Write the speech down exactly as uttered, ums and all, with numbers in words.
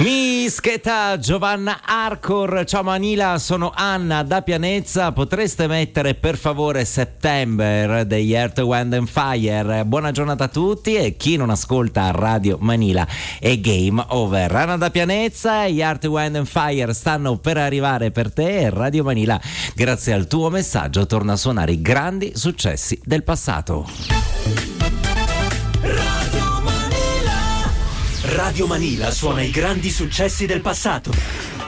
Mischeta, Giovanna Arcor, ciao Manila, sono Anna da Pianezza, potreste mettere per favore September degli Earth, Wind and Fire. Buona giornata a tutti e chi non ascolta Radio Manila è game over. Anna da Pianezza, gli Earth, Wind and Fire stanno per arrivare per te e Radio Manila, grazie al tuo messaggio, torna a suonare i grandi successi del passato. Radio Manila suona i grandi successi del passato.